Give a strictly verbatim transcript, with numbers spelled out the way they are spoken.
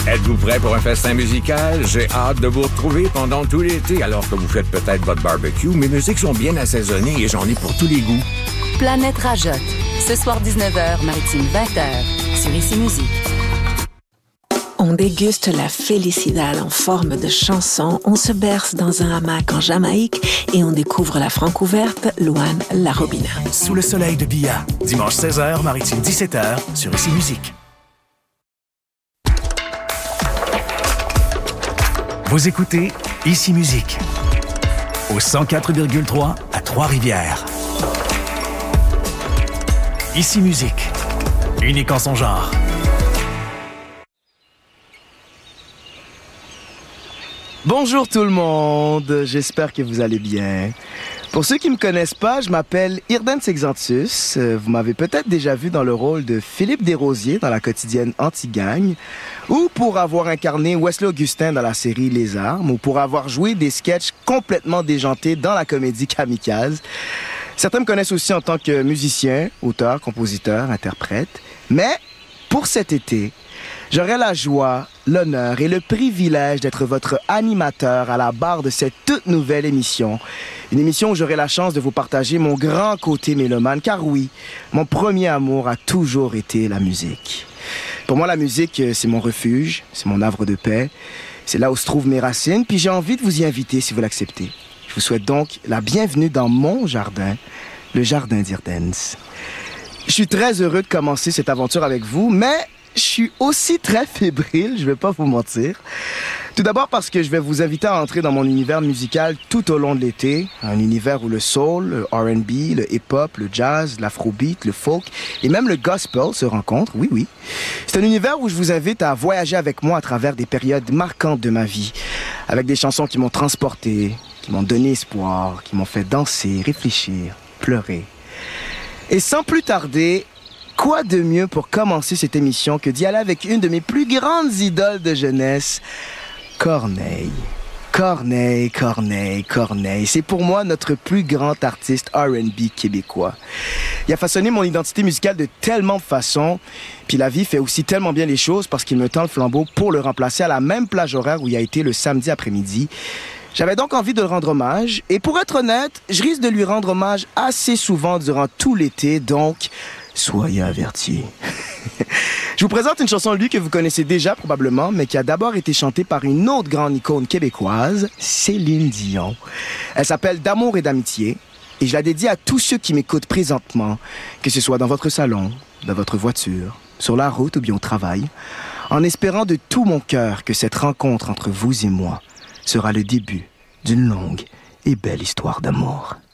Êtes-vous prêt pour un festin musical? J'ai hâte de vous retrouver pendant tout l'été, alors que vous faites peut-être votre barbecue. Mes musiques sont bien assaisonnées et j'en ai pour tous les goûts. Planète Rajotte, ce soir dix-neuf heures, maritime vingt heures, sur Ici Musique. On déguste la felicidad en forme de chanson, on se berce dans un hamac en Jamaïque et on découvre la francouverte Luan La Robina. Sous le soleil de Bia, dimanche seize heures, maritime dix-sept heures, sur Ici Musique. Vous écoutez Ici Musique, au cent quatre virgule trois à Trois-Rivières. Ici Musique, unique en son genre. Bonjour tout le monde, j'espère que vous allez bien. Pour ceux qui ne me connaissent pas, je m'appelle Irden Sexantus. Vous m'avez peut-être déjà vu dans le rôle de Philippe Desrosiers dans la quotidienne Anti-Gang, ou pour avoir incarné Wesley Augustin dans la série Les Armes, ou pour avoir joué des sketchs complètement déjantés dans la comédie Kamikaze. Certains me connaissent aussi en tant que musicien, auteur, compositeur, interprète. Mais pour cet été, j'aurai la joie, l'honneur et le privilège d'être votre animateur à la barre de cette toute nouvelle émission. Une émission où j'aurai la chance de vous partager mon grand côté mélomane, car oui, mon premier amour a toujours été la musique. Pour moi, la musique, c'est mon refuge, c'est mon havre de paix, c'est là où se trouvent mes racines, puis j'ai envie de vous y inviter si vous l'acceptez. Je vous souhaite donc la bienvenue dans mon jardin, le jardin d'Irdens. Je suis très heureux de commencer cette aventure avec vous, mais je suis aussi très fébrile, je vais pas vous mentir. Tout d'abord parce que je vais vous inviter à entrer dans mon univers musical tout au long de l'été. Un univers où le soul, le R and B, le hip-hop, le jazz, l'afrobeat, le folk et même le gospel se rencontrent, oui, oui. C'est un univers où je vous invite à voyager avec moi à travers des périodes marquantes de ma vie. Avec des chansons qui m'ont transporté, qui m'ont donné espoir, qui m'ont fait danser, réfléchir, pleurer. Et sans plus tarder, quoi de mieux pour commencer cette émission que d'y aller avec une de mes plus grandes idoles de jeunesse, Corneille. Corneille, Corneille, Corneille. C'est pour moi notre plus grand artiste R and B québécois. Il a façonné mon identité musicale de tellement de façons, puis la vie fait aussi tellement bien les choses parce qu'il me tend le flambeau pour le remplacer à la même plage horaire où il a été le samedi après-midi. J'avais donc envie de le rendre hommage, et pour être honnête, je risque de lui rendre hommage assez souvent durant tout l'été, donc soyez avertis. Je vous présente une chanson de lui que vous connaissez déjà probablement, mais qui a d'abord été chantée par une autre grande icône québécoise, Céline Dion. Elle s'appelle D'amour et d'amitié, et je la dédie à tous ceux qui m'écoutent présentement, que ce soit dans votre salon, dans votre voiture, sur la route ou bien au travail, en espérant de tout mon cœur que cette rencontre entre vous et moi sera le début d'une longue et belle histoire d'amour.